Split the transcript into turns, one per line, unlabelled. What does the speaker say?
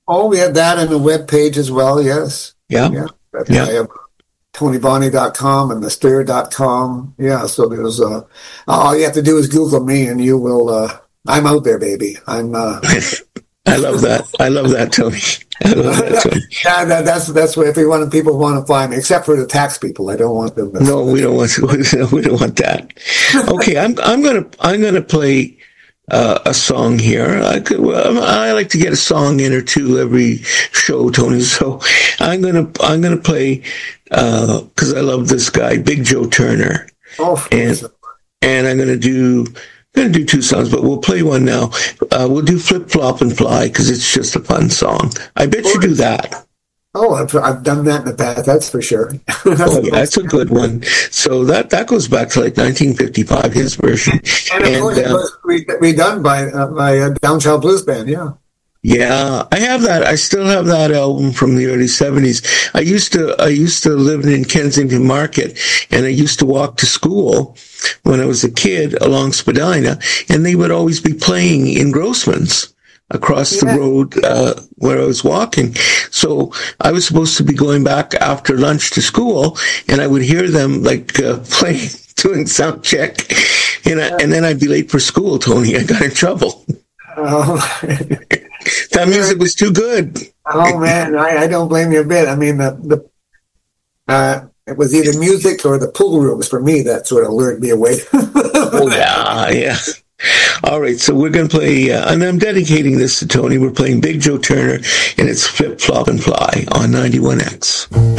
Oh, we have that in the web page as well. Yes.
Yeah.
Yeah.
Yeah.
I have TonyBonnie.com and TheSteer.com. Yeah. So there's, all you have to do is Google me and you will, I'm out there, baby. I'm,
I love that. I love that, Tony. I love that, Tony.
Yeah, that's what everyone people want to find me, except for the tax people. I don't want them.
No, we don't want to. We don't want that. Okay, I'm gonna play a song here. I like to get a song in or two every show, Tony. So I'm gonna play because I love this guy, Big Joe Turner.
Oh,
and I'm gonna do two songs, but we'll play one now. We'll do Flip, Flop, and Fly because it's just a fun song. I bet you do that.
Oh, I've done that in the past, that's for sure.
That's a good one. So that goes back to like 1955, his version.
And of course, it was redone by Downtown Blues Band, yeah.
Yeah, I have that. I still have that album from the early 70s. I used to live in Kensington Market, and I used to walk to school when I was a kid along Spadina, and they would always be playing in Grossman's across the road where I was walking. So I was supposed to be going back after lunch to school, and I would hear them like playing, doing sound check, and then I'd be late for school, Tony. I got in trouble. That music was too good.
Oh man, I don't blame you a bit. I mean, it was either music or the pool rooms for me that sort of lured me away.
Oh yeah. All right, so we're going to play, and I'm dedicating this to Tony. We're playing Big Joe Turner, and it's Flip, Flop, and Fly on 91X.